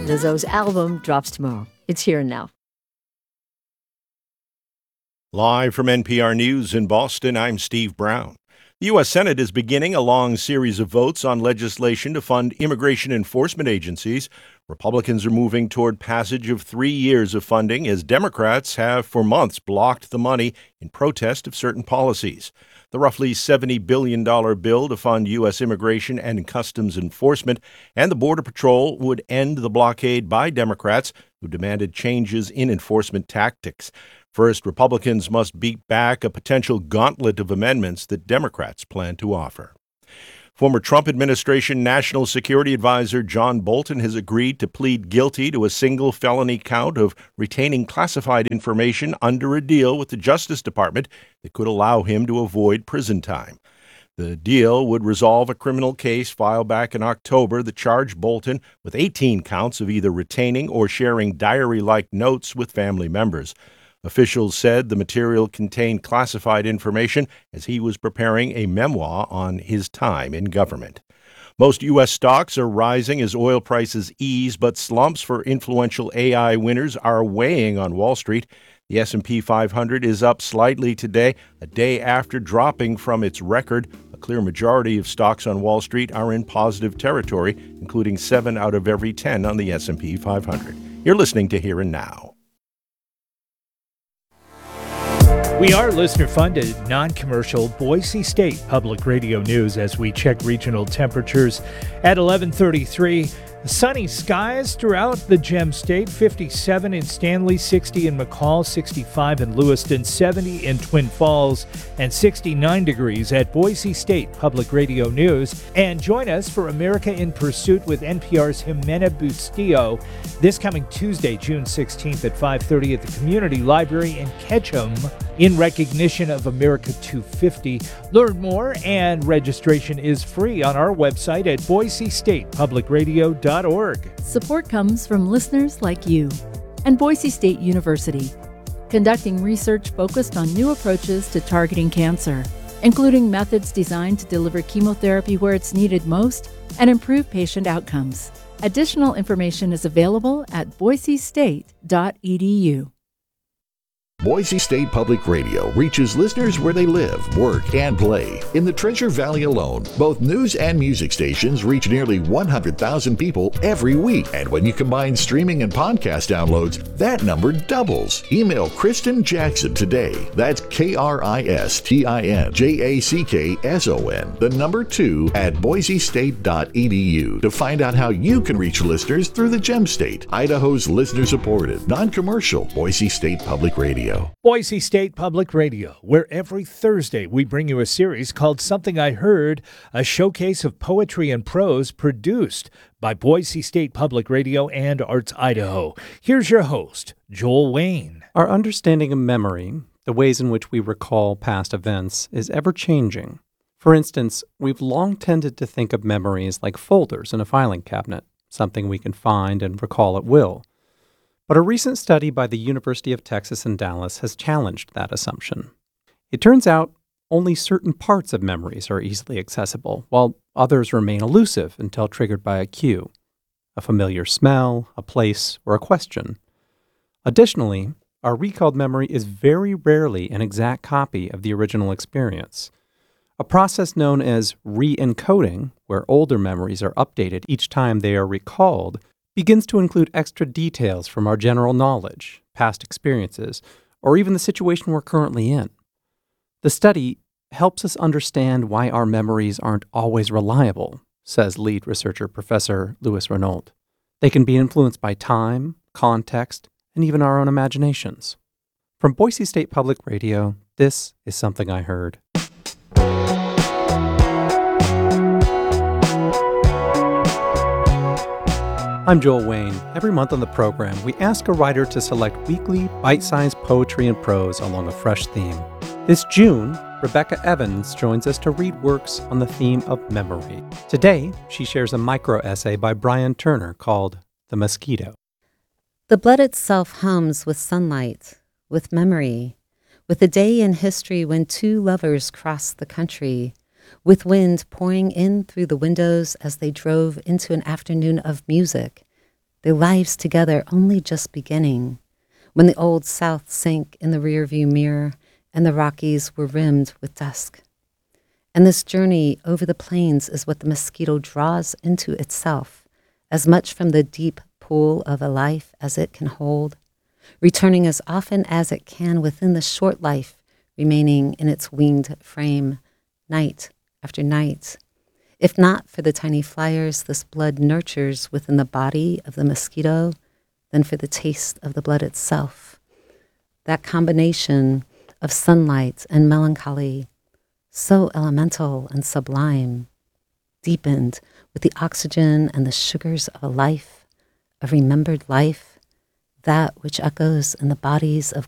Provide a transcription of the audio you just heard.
Lizzo's album drops tomorrow. It's here and now. Live from NPR News in Boston, I'm Steve Brown. The U.S. Senate is beginning a long series of votes on legislation to fund immigration enforcement agencies. Republicans are moving toward passage of 3 years of funding as Democrats have for months blocked the money in protest of certain policies. The roughly $70 billion bill to fund U.S. immigration and customs enforcement and the Border Patrol would end the blockade by Democrats who demanded changes in enforcement tactics. First, Republicans must beat back a potential gauntlet of amendments that Democrats plan to offer. Former Trump administration National Security Advisor John Bolton has agreed to plead guilty to a single felony count of retaining classified information under a deal with the Justice Department that could allow him to avoid prison time. The deal would resolve a criminal case filed back in October that charged Bolton with 18 counts of either retaining or sharing diary-like notes with family members. Officials said the material contained classified information as he was preparing a memoir on his time in government. Most U.S. stocks are rising as oil prices ease, but slumps for influential AI winners are weighing on Wall Street. The S&P 500 is up slightly today, a day after dropping from its record. A clear majority of stocks on Wall Street are in positive territory, including 7 out of every 10 on the S&P 500. You're listening to Here and Now. We are listener-funded, non-commercial Boise State Public Radio News as we check regional temperatures at 11:33. Sunny skies throughout the Gem State, 57 in Stanley, 60 in McCall, 65 in Lewiston, 70 in Twin Falls, and 69 degrees at Boise State Public Radio News. And join us for America in Pursuit with NPR's Jimena Bustillo this coming Tuesday, June 16th at 5:30 at the Community Library in Ketchum in recognition of America 250. Learn more and registration is free on our website at boisestatepublicradio.org. Support comes from listeners like you and Boise State University, conducting research focused on new approaches to targeting cancer, including methods designed to deliver chemotherapy where it's needed most and improve patient outcomes. Additional information is available at boisestate.edu. Boise State Public Radio reaches listeners where they live, work, and play. In the Treasure Valley alone, both news and music stations reach nearly 100,000 people every week. And when you combine streaming and podcast downloads, that number doubles. Email Kristen Jackson today. That's KristinJackson, the number 2 at boisestate.edu to find out how you can reach listeners through the Gem State, Idaho's listener-supported, non-commercial Boise State Public Radio. Boise State Public Radio, where every Thursday we bring you a series called Something I Heard, a showcase of poetry and prose produced by Boise State Public Radio and Arts Idaho. Here's your host, Joel Wayne. Our understanding of memory, the ways in which we recall past events, is ever-changing. For instance, we've long tended to think of memories like folders in a filing cabinet, something we can find and recall at will. But a recent study by the University of Texas in Dallas has challenged that assumption. It turns out only certain parts of memories are easily accessible, while others remain elusive until triggered by a cue, a familiar smell, a place, or a question. Additionally, our recalled memory is very rarely an exact copy of the original experience. A process known as re-encoding, where older memories are updated each time they are recalled, begins to include extra details from our general knowledge, past experiences, or even the situation we're currently in. The study helps us understand why our memories aren't always reliable, says lead researcher Professor Louis Renault. They can be influenced by time, context, and even our own imaginations. From Boise State Public Radio, this is Something I Heard. I'm Joel Wayne. Every month on the program, we ask a writer to select weekly, bite-sized poetry and prose along a fresh theme. This June, Rebecca Evans joins us to read works on the theme of memory. Today, she shares a micro-essay by Brian Turner called The Mosquito. The blood itself hums with sunlight, with memory, with a day in history when two lovers crossed the country, with wind pouring in through the windows as they drove into an afternoon of music, their lives together only just beginning, when the old South sank in the rearview mirror and the Rockies were rimmed with dusk. And this journey over the plains is what the mosquito draws into itself, as much from the deep pool of a life as it can hold, returning as often as it can within the short life remaining in its winged frame, night after night. If not for the tiny flyers this blood nurtures within the body of the mosquito, then for the taste of the blood itself. That combination of sunlight and melancholy, so elemental and sublime, deepened with the oxygen and the sugars of a life, a remembered life, that which echoes in the bodies of